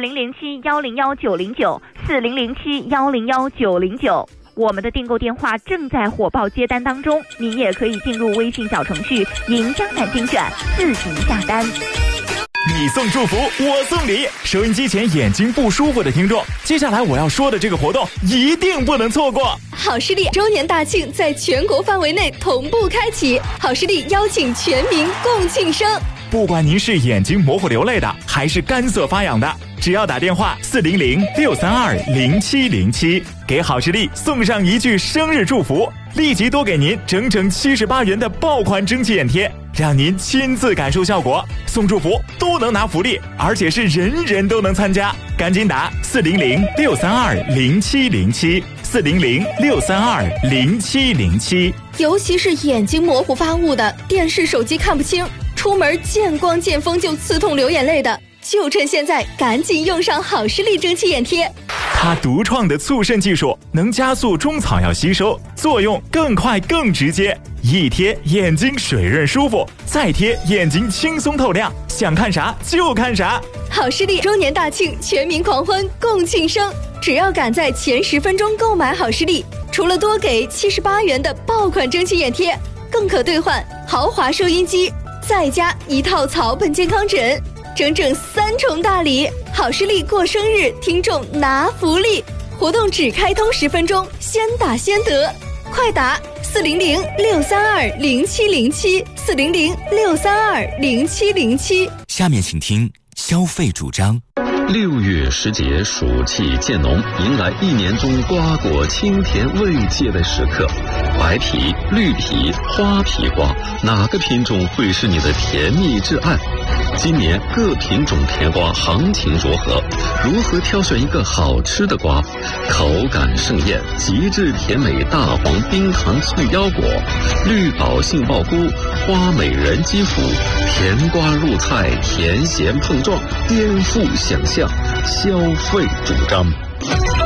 4007101909，4007101909。我们的订购电话正在火爆接单当中，您也可以进入微信小程序赢江南精选自行下单。 你送祝福，我送礼。收音机前眼睛不舒服的听众，接下来我要说的这个活动一定不能错过。 好视力周年大庆在全国范围内同步开启，好视力邀请全民共庆生。 不管您是眼睛模糊流泪的，还是干涩发痒的，只要打电话400-632-0707，给好视力送上一句生日祝福，立即多给您整整78元的爆款蒸汽眼贴，让您亲自感受效果。送祝福都能拿福利，而且是人人都能参加。赶紧打400-632-0707，400-632-0707。 尤其是眼睛模糊发雾的，电视手机看不清，出门见光见风就刺痛流眼泪的，就趁现在赶紧用上好视力蒸汽眼贴。 它独创的促渗技术能加速中草药吸收，作用更快更直接，一贴眼睛水润舒服，再贴眼睛轻松透亮，想看啥就看啥。 好视力周年大庆，全民狂欢共庆生，只要赶在前10分钟购买好视力，除了多给78元的爆款蒸汽眼贴，更可兑换豪华收音机，再加一套草本健康枕，整整3重大礼。好视力过生日，听众拿福利，活动只开通10分钟，先打先得，快打400-632-0707，400-632-0707。 下面请听消费主张。 6月时节，暑气渐浓，迎来一年中瓜果清甜慰藉的时刻。白皮、绿皮、花皮瓜，哪个品种会是你的甜蜜至爱？今年各品种甜瓜行情如何？如何挑选一个好吃的瓜？口感盛宴，极致甜美大黄冰糖脆腰果，绿宝杏鲍菇，花美人鸡脯，甜瓜入菜，甜咸碰撞，颠覆想象。消费主张。